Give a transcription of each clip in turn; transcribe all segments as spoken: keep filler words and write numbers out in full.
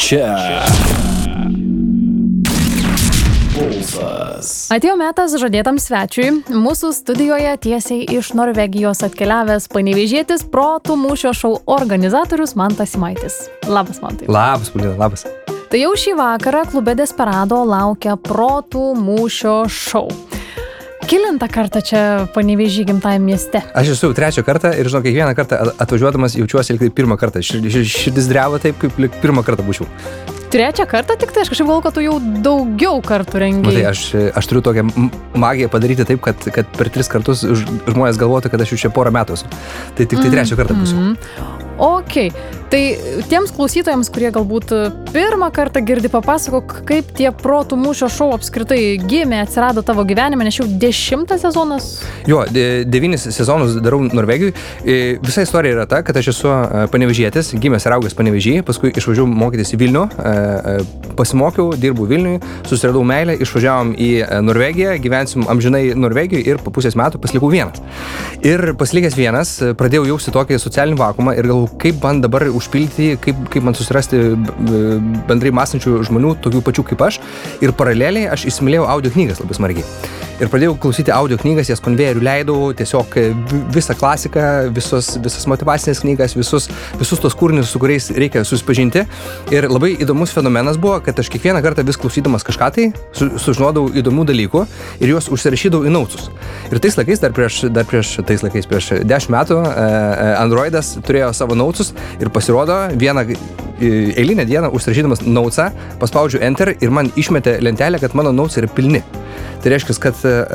Čia. Pulsas. Atėjo metas žadėtam svečiui. Mūsų studijoje tiesiai iš Norvegijos atkeliavęs panevėžietis protų mūšio šou organizatorius Mantas Simaitis. Labas, Mantai. Labas, Paulina, labas. Tai jau šį vakarą klube Desperado laukia protų mūšio šou. Kilintą kartą čia Panevėžy gimtajam mieste? Aš esu trečią kartą ir, žinau, kiekvieną kartą atvažiuodamas jaučiuosi lyg tai pirmą kartą. Širdis dreba taip, kaip lyg pirmą kartą būčiau. Trečią kartą tik tai? Aš kažkaip galvoju, kad tu jau daugiau kartų rengi. Matai, aš, aš turiu tokią magiją padaryti taip, kad, kad per tris kartus žmonės galvotų, kad aš jau čia porą metų esu. Tai tik tai mm, trečią kartą būsiu. Mm. Ok, tai tiems klausytojams, kurie galbūt pirmą kartą girdi, papasakok, kaip tie protų mūšio šou apskritai gimė, atsirado tavo gyvenime, nes jau dešimtas sezonas? Jo, de, devynis sezonus darau Norvegijoj. Visa istorija yra ta, kad aš esu panevėžietis, gimęs ir augęs Panevėžy, paskui išvažiavau mokytis į Vilnių, pasimokiau, dirbau Vilniui, susiradau meilę, išvažiavom į Norvegiją, gyvensim amžinai Norvegijoje ir po pusės metų pasilikau vienas. Ir pasilikęs vienas, pradėjau jausti tokį socialinį vakuumą ir galvojau, kaip man dabar užpildyti, kaip, kaip man susirasti bendrai mąstančių žmonių, tokių pačių kaip aš. Ir paraleliai aš įsimylėjau audio knygas labai smarkiai. Ir pradėjau klausyti audio knygas, jas konvejeriu leidau, tiesiog visą klasiką, visos, visas motyvacinės knygas, visus, visus tos kūrinius, su kuriais reikia susipažinti. Ir labai įdomus fenomenas buvo, kad aš kiekvieną kartą vis klausydamas kažką tai, su, sužinodavau įdomių dalykų ir juos užsirašydavau į nautus. Ir tais laikais, dar prieš, dar prieš, tais laikais, prieš dešimt metų, Androidas turėjo savo nautus ir pasirodo vieną eilinę dieną užsirašydamas nautą, paspaudžiu Enter ir man išmetė lentelę, kad mano nauts yra pilni. Tai reiškia, kad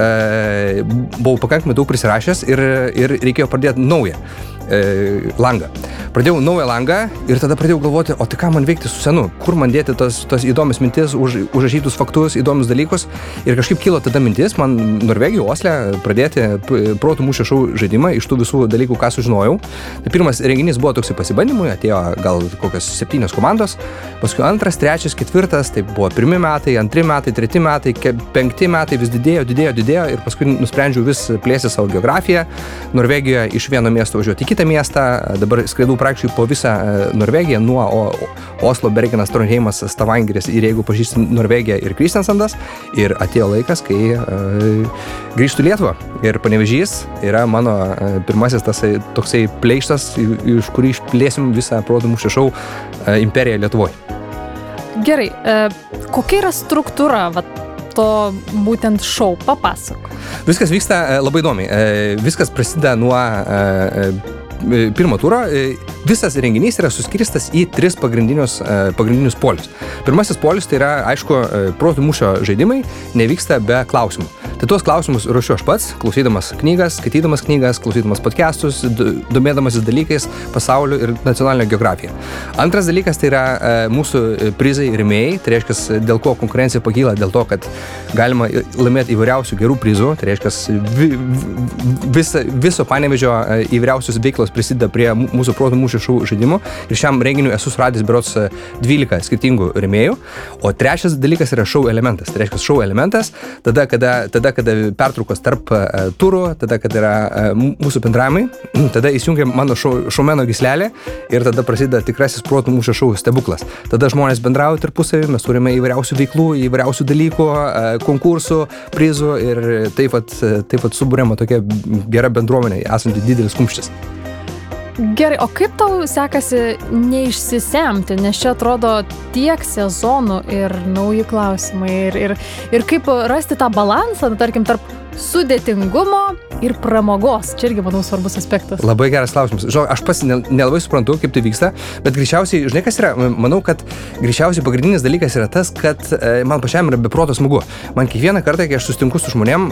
e, buvau pakankamai daug prisirašęs ir, ir reikėjo pradėti naują e, langą. Pradėjau naują langą ir tada pradėjau galvoti, o tai ką man veikti su senu? Kur man dėti tas, tas įdomias mintis, už, užrašytus faktus, įdomius dalykus? Ir kažkaip kilo tada mintis man Norvegijoje, Osle, pradėti protų mūšio šou žaidimą iš tų visų dalykų, ką sužinojau. Tai pirmas renginys buvo toksai pasibandymui, atėjo gal kokios septynios komandos, paskui antras, trečias, ketvirtas, tai buvo pirmi metai, antri metai, treti metai, penkti metai vis didėjo, didėjo, didėjo ir paskui nusprendžiau vis plėsti savo geografiją. Norvegijoje iš vieno miesto važiuoti į kitą miestą, dabar skraidau praktiškai po visą Norvegiją, nuo Oslo, Bergenas, Trondheimas, Stavangeris ir jeigu pažįsti Norvegiją ir Kristiansandas. Ir atėjo laikas, kai uh, grįžtu Lietuvą. Ir Panevėžys yra mano uh, pirmasis tasai, toksai pleištas, iš kurį išplėsim visą protų mūšio šou uh, imperiją Lietuvoje. Gerai, uh, kokia yra struktūra vat, to būtent šou? Papasakok. Viskas vyksta uh, labai įdomiai. Uh, viskas prasideda nuo uh, pirmo turo. Visas renginys yra suskirstas į tris pagrindinius, pagrindinius polius. Pirmasis polius tai yra, aišku, protų mūšio žaidimai nevyksta be klausimų. Tai tuos klausimus ruošiu aš pats, klausydamas knygas, skaitydamas knygas, klausydamas podcastus, domėdamasis dalykais, pasauliu ir nacionalinę geografiją. Antras dalykas tai yra mūsų prizai ir rėmėjai, tai reiškia, dėl ko konkurencija pakyla, dėl to, kad galima laimėti įvairiausių gerų prizų, tai reiškia, vi, visa, viso Panevėžio įvairiausios veiklos prisideda prie mūsų protų mūšio šou žaidimų ir šiam renginiu esu suradęs berods dvylika skirtingų rėmėjų. O trečias dalykas yra šou elementas. Tai reiškia, šou elementas tada, kada, tada, kada pertraukos tarp uh, turų, tada, kada yra uh, mūsų bendravimai, tada įsijungia mano šou, šoumeno gyslelė ir tada prasideda tikrasis protų mūšio šou stebuklas. Tada žmonės bendrauja tarpusavy, mes turime įvairiausių veiklų, įvairiausių dalykų, uh, konkursų, prizų ir taip pat, taip pat suburiama tokia gera bendruomenė, esanti didelis kumštis. Gerai, o kaip tau sekasi neišsisemti, nes čia atrodo tiek sezonų ir nauji klausimai ir, ir, ir kaip rasti tą balansą, tarkim, tarp sudėtingumo ir pramogos. Čia irgi, manau, svarbus aspektas. Labai geras klausimas. Žinau, aš pats nelabai suprantu, kaip tai vyksta, bet greičiausiai, žinai, kas yra, manau, kad greičiausiai pagrindinis dalykas yra tas, kad e, man pačiam yra beproto smagu. Man kiekvieną kartą, kai aš susitinku su žmonėm,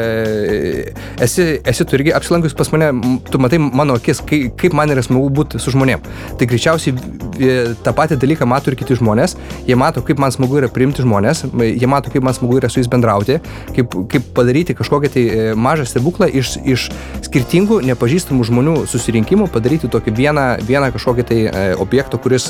e, esi, esi tu irgi apsilankius pas mane, tu matai mano akis, kai, kaip man yra smagu būti su žmonėm. Tai greičiausiai e, tą patį dalyką mato ir kiti žmonės, jie mato, kaip man smagu yra priimti žmonės, jie mato, kaip man smagu yra su jais bendrauti, kaip, kaip padaryti kažkokią tai mažą stebuklą iš, iš skirtingų nepažįstamų žmonių susirinkimų, padaryti tokį vieną, vieną kažkokį tai e, objektą, kuris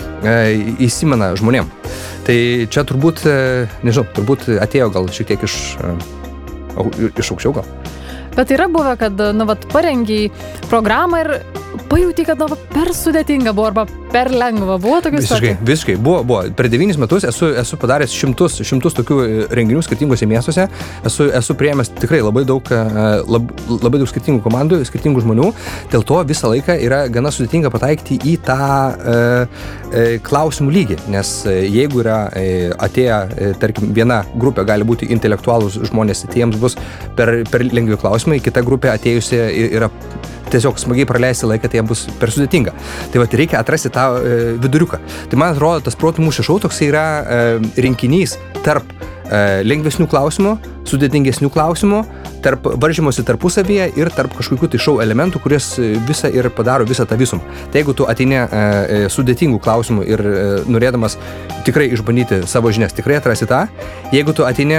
e, įsimena žmonėm. Tai čia turbūt, e, nežinau, turbūt atėjo gal šiek tiek iš, e, iš aukščiau gal. Bet yra buvę, kad, nu, vat, parengiai programą ir pajauti, kad na, per sudėtinga buvo arba per lengva buvo tokių Visiškai, visiškai. Buvo, buvo. Per devynis metus esu, esu padaręs šimtus, šimtus tokių renginių skirtingose miestuose. Esu, esu priėmęs tikrai labai daug, lab, labai daug skirtingų komandų, skirtingų žmonių. Dėl to visą laiką yra gana sudėtinga pataikyti į tą e, e, klausimų lygį. Nes jeigu yra e, atėję, e, tarkim, viena grupė gali būti intelektualūs žmonės, tai jiems bus per, per lengvi klausimai, kita grupė atėjusi yra tiesiog smagiai praleisti laiką, tai jam bus per sudėtinga. Tai va, reikia atrasti tą e, viduriuką. Tai man atrodo, tas protų mūšio šou toks yra e, rinkinys tarp e, lengvesnių klausimų, sudėtingesnių klausimų, tarp varžymosi tarpusavyje ir tarp kažkokių tai šou elementų, kuris visą ir padaro visą tą visumą. Tai jeigu tu ateini e, sudėtingų klausimų ir e, norėdamas tikrai išbandyti savo žinias, tikrai atrasi tą. Jeigu tu ateini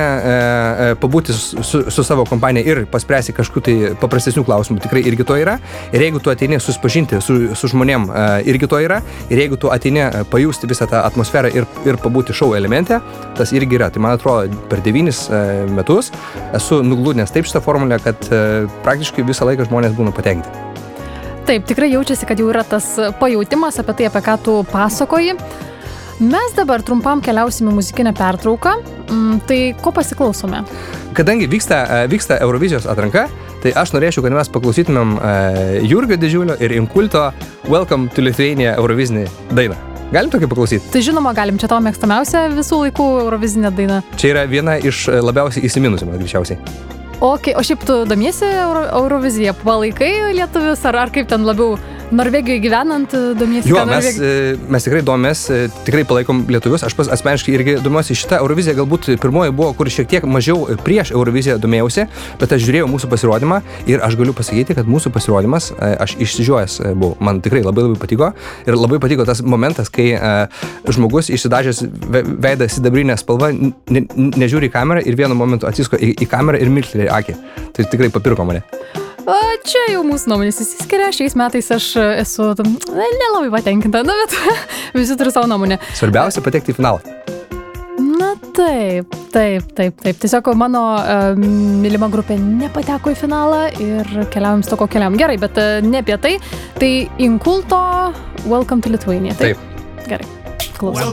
e, pabūti su, su, su savo kompanija ir paspręsi kažkokių tai paprastesnių klausimų, tikrai irgi to yra. Ir jeigu tu ateini susipažinti su, su žmonėm, e, irgi to yra. Ir jeigu tu ateini pajusti visą tą atmosferą ir, ir pabūti šou elemente, tas irgi yra. Tai man atrodo, per devynis e, metus esu nuglūdnęs taip šitą formulę, kad e, praktiškai visą laiką žmonės būna patenkinti. Taip, tikrai jaučiasi, kad jau yra tas pajautimas apie tai, apie ką tu pasakoji. Mes dabar trumpam keliausime muzikinę pertrauką. Tai ko pasiklausome? Kadangi vyksta, vyksta Eurovizijos atranka, tai aš norėčiau, kad mes paklausytumėm Jurgio Didžiulio ir Inkulto Welcome to Lithuania Eurovizinį dainą. Galim tokį paklausyti? Tai žinoma, galim. Čia tavo mėgstamiausia visų laikų Eurovizinė daina. Čia yra viena iš labiausiai įsiminusių, man greičiausiai. Okay, o šiaip tu domiesi Euro, Euroviziją, palaikai lietuvius, ar, ar kaip ten labiau Norvegijoje gyvenant domiesi? Jo, mes, mes tikrai domės, tikrai palaikom lietuvius. Aš pas asmeniškai irgi domiuosi. Šitą Eurovizija galbūt pirmoji buvo, kur šiek tiek mažiau prieš Euroviziją domėjausi, bet aš žiūrėjau mūsų pasirodymą ir aš galiu pasakyti, kad mūsų pasirodymas, aš išsižiojęs buvau. Man tikrai labai labai patiko ir labai patiko tas momentas, kai uh, žmogus išsidažęs veidą sidabrinę spalvą ne, nežiūri į kamerą ir vienu momentu atsisko į, į kamerą ir milteli akį. Tai tikrai papirko mane. O čia jau mūsų nuomonės įsiskiria. Šiais metais aš esu nelabai patenkinta, nu, bet visi turi savo nuomonę. Svarbiausia patekti į finalą. Na taip, taip, taip, taip. Tiesiog mano uh, mylima grupė nepateko į finalą ir keliaujam su to, ko keliaujam. Gerai, bet uh, ne apie tai. Tai Inkulto Welcome to Lithuania. Taip. Taip. Gerai, klausom.